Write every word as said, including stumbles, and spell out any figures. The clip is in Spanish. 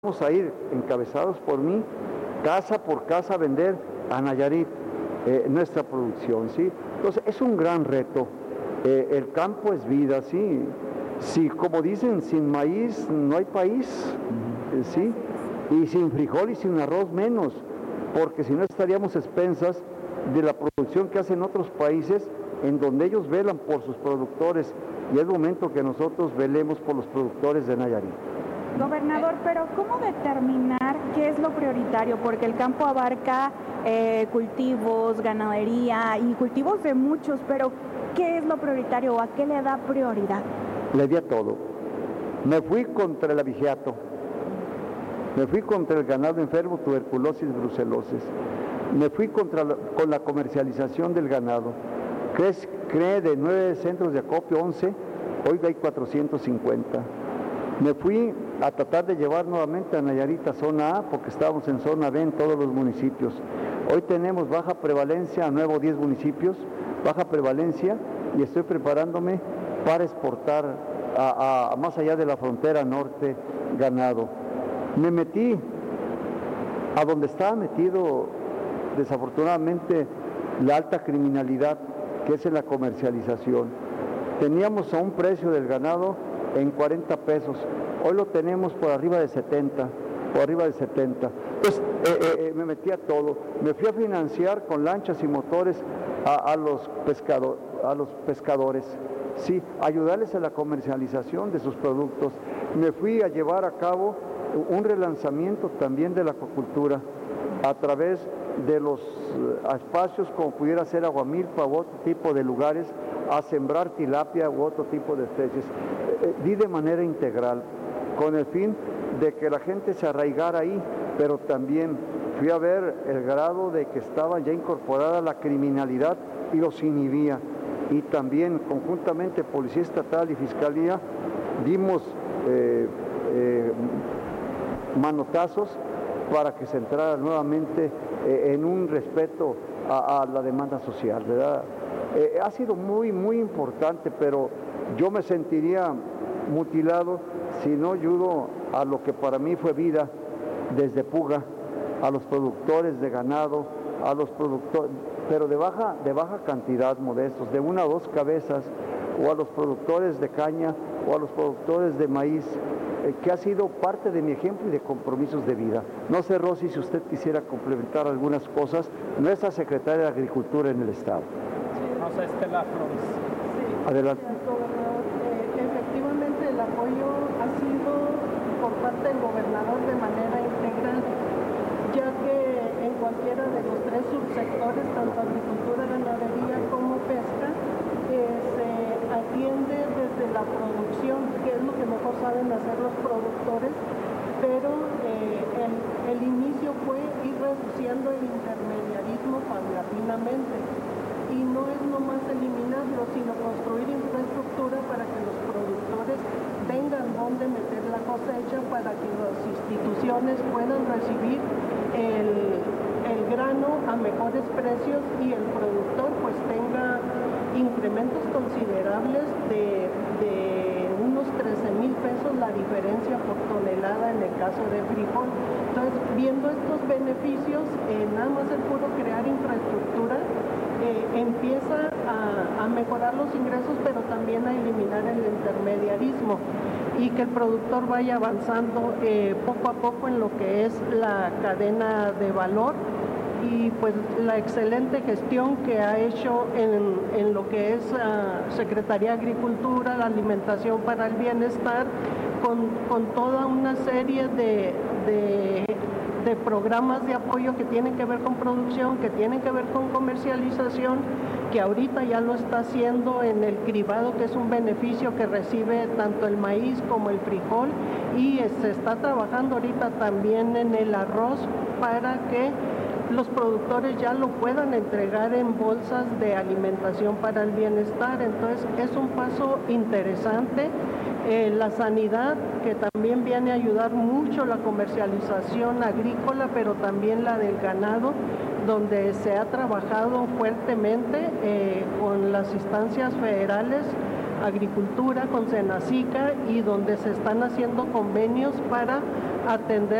Vamos a ir encabezados por mí, casa por casa, a vender a Nayarit eh, nuestra producción, ¿sí? Entonces es un gran reto. Eh, el campo es vida, ¿sí? Si, como dicen, sin maíz no hay país, eh, ¿sí? Y sin frijol y sin arroz menos, porque si no estaríamos expensas de la producción que hacen otros países en donde ellos velan por sus productores, y es momento que nosotros velemos por los productores de Nayarit. Gobernador, pero ¿cómo determinar qué es lo prioritario? Porque el campo abarca eh, cultivos, ganadería y cultivos de muchos, pero ¿qué es lo prioritario o a qué le da prioridad? Le di a todo. Me fui contra el abigeato, me fui contra el ganado enfermo, tuberculosis, brucelosis, me fui contra la, con la comercialización del ganado. Crees, cree de nueve centros de acopio, once, hoy hay cuatrocientos cincuenta. Me fui a tratar de llevar nuevamente a Nayarit a zona A, porque estábamos en zona B en todos los municipios. Hoy tenemos baja prevalencia, a nuevo diez municipios, baja prevalencia, y estoy preparándome para exportar a, a, a más allá de la frontera norte ganado. Me metí a donde estaba metido, desafortunadamente, la alta criminalidad, que es en la comercialización. Teníamos a un precio del ganado en cuarenta pesos, hoy lo tenemos por arriba de setenta, por arriba de setenta. Entonces eh, eh, me metí a todo, me fui a financiar con lanchas y motores a, a, los, pescado, a los pescadores, sí, ayudarles a la comercialización de sus productos. Me fui a llevar a cabo un relanzamiento también de la acuacultura a través de los uh, espacios como pudiera ser Aguamilpa u otro tipo de lugares, a sembrar tilapia u otro tipo de especies. Eh, di de manera integral, con el fin de que la gente se arraigara ahí, pero también fui a ver el grado de que estaba ya incorporada la criminalidad y los inhibía. Y también conjuntamente Policía Estatal y Fiscalía dimos eh, eh, manotazos para que se entrara nuevamente eh, en un respeto a, a la demanda social, ¿verdad? Eh, ha sido muy, muy importante, pero yo me sentiría mutilado si no ayudo a lo que para mí fue vida desde Puga, a los productores de ganado, a los productores, pero de baja, de baja cantidad, modestos, de una o dos cabezas, o a los productores de caña, o a los productores de maíz, eh, que ha sido parte de mi ejemplo y de compromisos de vida. No sé, Rosy, si usted quisiera complementar algunas cosas, nuestra secretaria de Agricultura en el Estado. Vamos a Estela Flores. Sí, adelante. Gobernador, eh, efectivamente el apoyo ha sido por parte del gobernador de manera integral, ya que en cualquiera de los tres subsectores, tanto agricultura, ganadería como pesca, eh, se atiende desde la producción, que es lo que mejor saben hacer los productores, pero eh, el, el inicio fue ir reduciendo el intermediarismo paulatinamente. Y no es nomás eliminarlo, sino construir infraestructura para que los productores tengan donde meter la cosecha, para que las instituciones puedan recibir el, el grano a mejores precios y el productor pues tenga incrementos considerables de, de unos trece mil pesos la diferencia por tonelada en el caso de frijol. Entonces, viendo estos beneficios, eh, nada más el puro crear infraestructura Eh, empieza a, a mejorar los ingresos, pero también a eliminar el intermediarismo y que el productor vaya avanzando eh, poco a poco en lo que es la cadena de valor y pues la excelente gestión que ha hecho en, en lo que es uh, Secretaría de Agricultura, la alimentación para el bienestar, con, con toda una serie de, de de programas de apoyo que tienen que ver con producción, que tienen que ver con comercialización, que ahorita ya lo está haciendo en el cribado, que es un beneficio que recibe tanto el maíz como el frijol, y se está trabajando ahorita también en el arroz para que los productores ya lo puedan entregar en bolsas de alimentación para el bienestar. Entonces es un paso interesante. Eh, la sanidad, que también viene a ayudar mucho la comercialización agrícola, pero también la del ganado, donde se ha trabajado fuertemente eh, con las instancias federales, Agricultura, con Senacica, y donde se están haciendo convenios para atender